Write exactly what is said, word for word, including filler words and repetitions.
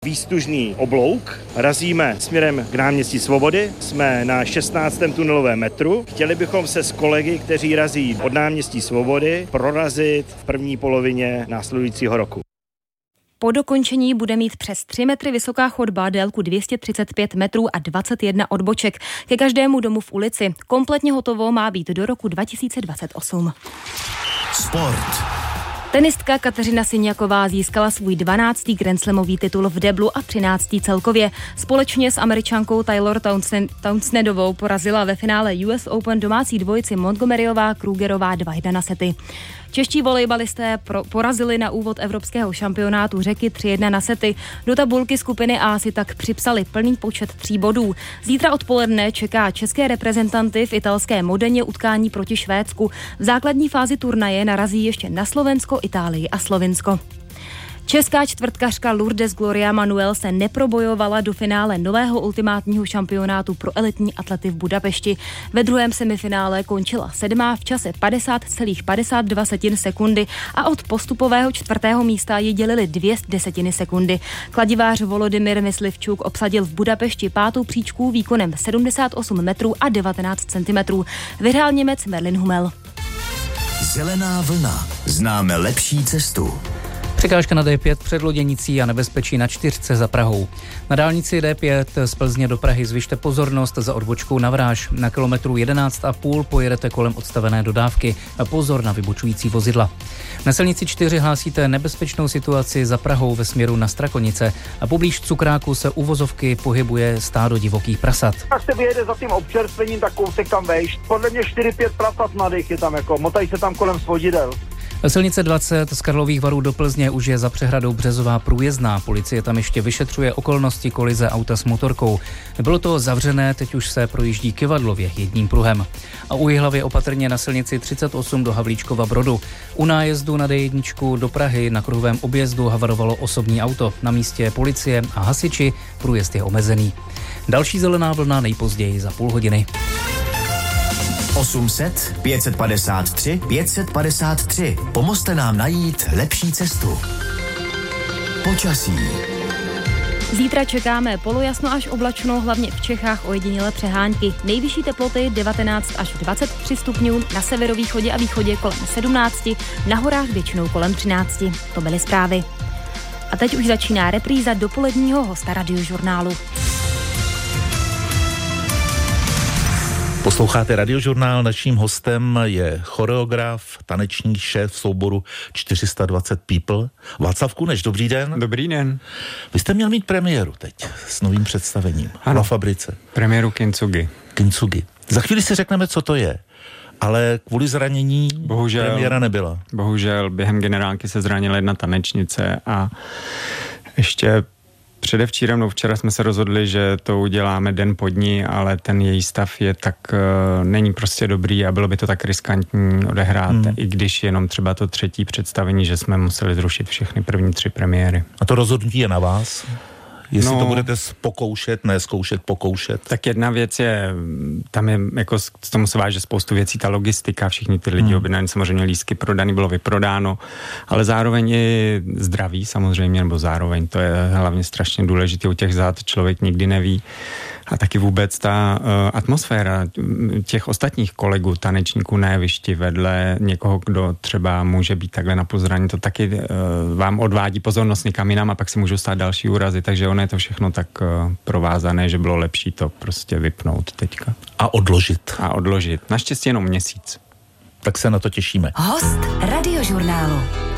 Výstužný oblouk, razíme směrem k náměstí Svobody, jsme na šestnáctém tunelovém metru. Chtěli bychom se s kolegy, kteří razí od náměstí Svobody, prorazit v první polovině následujícího roku. Po dokončení bude mít přes tři metry vysoká chodba, délku dvě stě třicet pět metrů a dvacet jedna odboček. Ke každému domu v ulici. Kompletně hotovo má být do roku dva tisíce dvacet osm. Sport. Tenistka Kateřina Siniaková získala svůj dvanáctý grandslamový titul v deblu a třináctý celkově. Společně s Američankou Taylor Townsendovou porazila ve finále U S Open domácí dvojici Montgomeryová Krugerová dva jedna na sety. Čeští volejbalisté pro, porazili na úvod evropského šampionátu Řeky tři jedna na sety. Do tabulky skupiny A si tak připsali plný počet tří bodů. Zítra odpoledne čeká české reprezentanty v italské Modeně utkání proti Švédsku. V základní fázi turnaje narazí ještě na Slovensko, Itálii a Slovinsko. Česká čtvrtkařka Lourdes Gloria Manuel se neprobojovala do finále nového ultimátního šampionátu pro elitní atlety v Budapešti. Ve druhém semifinále končila sedmá v čase padesát celá padesát dva sekundy a od postupového čtvrtého místa ji dělily dvě desetiny sekundy. Kladivář Volodymyr Myslivčuk obsadil v Budapešti pátou příčku výkonem sedmdesát osm metrů a devatenáct centimetrů. Vyhrál Němec Merlin Hummel. Zelená vlna. Známe lepší cestu. Překážka na D pět před Loděnicí a nebezpečí na čtyřce za Prahou. Na dálnici D pět z Plzně do Prahy zvyšte pozornost za odbočkou na Vráž. Na kilometru jedenáct a půl pojedete kolem odstavené dodávky. Pozor na vybočující vozidla. Na silnici čtyři hlásíte nebezpečnou situaci za Prahou ve směru na Strakonice. A poblíž Cukráku se u vozovky pohybuje stádo divokých prasat. Až se vyjede za tím občerstvením, tak kousek tam vejš. Podle mě čtyři pět prasat mladých je tam jako, motají se tam kolem svodidel. Silnice dvacet z Karlových Varů do Plzně už je za přehradou Březová průjezdná. Policie tam ještě vyšetřuje okolnosti kolize auta s motorkou. Bylo to zavřené, teď už se projíždí kyvadlově jedním pruhem. A u Jihlavy opatrně na silnici třicet osm do Havlíčkova Brodu. U nájezdu na D jedna do Prahy na kruhovém objezdu havarovalo osobní auto. Na místě policie a hasiči, průjezd je omezený. Další zelená vlna nejpozději za půl hodiny. osm set pět set padesát tři pět set padesát tři. Pomozte nám najít lepší cestu. Počasí. Zítra čekáme polojasno až oblačno, hlavně v Čechách ojedinělé přehánky. Nejvyšší teploty devatenáct až dvacet tři stupňů, na severovýchodě a východě kolem sedmnáct, na horách většinou kolem třináct. To byly zprávy. A teď už začíná repríza dopoledního hosta Radiožurnálu. Posloucháte Radiožurnál, naším hostem je choreograf, taneční šéf souboru čtyři sta dvacet People. Václav Kuneš, dobrý den. Dobrý den. Vy jste měl mít premiéru teď s novým představením ano, na Fabrice. Premiéru Kintsugi. Kintsugi. Za chvíli si řekneme, co to je, ale kvůli zranění bohužel, premiéra nebyla. Bohužel během generálky se zranila jedna tanečnice a ještě předevčírem, no včera jsme se rozhodli, že to uděláme den po dní, ale ten její stav je tak, uh, není prostě dobrý a bylo by to tak riskantní odehrát, hmm. i když jenom třeba to třetí představení, že jsme museli zrušit všechny první tři premiéry. A to rozhodnutí je na vás? Jestli no, to budete pokoušet, ne zkoušet, pokoušet. Tak jedna věc je, tam je, jako z tomu se váže spoustu věcí, ta logistika, všichni ty lidi hmm. objednali, samozřejmě lístky prodaný, bylo vyprodáno, ale zároveň i zdraví samozřejmě, nebo zároveň, to je hlavně strašně důležité, u těch zád člověk nikdy neví. A taky vůbec ta uh, atmosféra těch ostatních kolegů, tanečníků na jevišti vedle někoho, kdo třeba může být takhle na pozraní, to taky uh, vám odvádí pozornost někam jinam a pak si můžou stát další úrazy, takže ono je to všechno tak uh, provázané, že bylo lepší to prostě vypnout teďka. A odložit. A odložit. Naštěstí jenom měsíc. Tak se na to těšíme. Host Radiožurnálu.